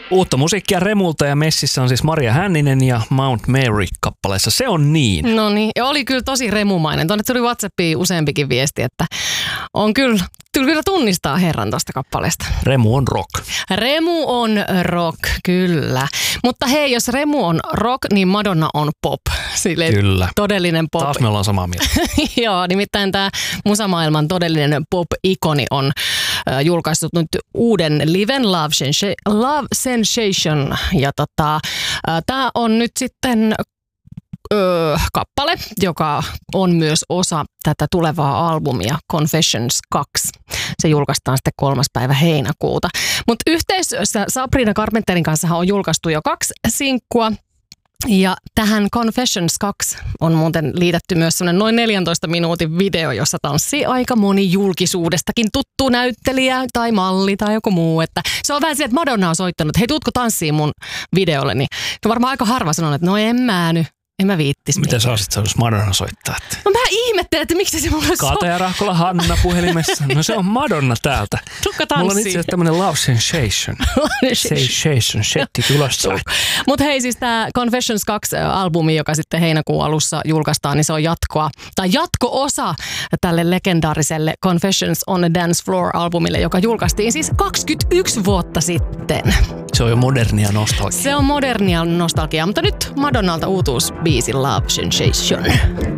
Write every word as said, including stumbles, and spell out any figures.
Uutta musiikkia Remulta ja messissä on siis Maria Hänninen ja Mount Mary kappaleessa. Se on niin. No niin, ja oli kyllä tosi remumainen. Tuonne tuli WhatsAppiin useampikin viesti, että on kyllä, kyllä tunnistaa herran tuosta kappaleesta. Remu on rock. Remu on rock, kyllä. Mutta hei, jos Remu on rock, niin Madonna on pop. Silleen kyllä. Todellinen pop. Taas me ollaan samaa mieltä. Joo, nimittäin tämä musamaailman todellinen pop-ikoni on äh, julkaissut nyt uuden liven Love, Sensa- Love Sensation. Ja tota, äh, tämä on nyt sitten Öö, kappale, joka on myös osa tätä tulevaa albumia Confessions kaksi. Se julkaistaan sitten kolmas päivä heinäkuuta. Mutta yhteistyössä Sabrina Carpenterin kanssa on julkaistu jo kaksi sinkkua. Ja tähän Confessions kaksi on muuten liitetty myös sellainen noin neljäntoista minuutin video, jossa tanssii aika moni julkisuudestakin tuttu näyttelijä tai malli tai joku muu. Että se on vähän se, että Madonna on soittanut, että hei, tuutko tanssiin mun videolle, niin varmaan aika harva sanoo, että no en mä nyt. En mä viittis. Mitä sä olisit saanut Madonna soittaa? Että... No mä ihmettelen, että miksi se mulle soittaa. Kaata ja Rahkola Hanna puhelimessa. No se on Madonna täältä. Tukka tanssii. Mulla on itse asiassa tämmönen Love Sensation. Sensation, shetti tulossa. Mut hei, siis tää Confessions kaksi albumi, joka sitten heinäkuun alussa julkaistaan, niin se on jatkoa. Tai jatko-osa tälle legendaariselle Confessions on a Dance Floor-albumille, joka julkaistiin siis kaksikymmentäyksi vuotta sitten. Se on jo modernia nostalgiaa. Se on modernia nostalgiaa, mutta nyt Madonnalta uutuus biisi Love Sensation.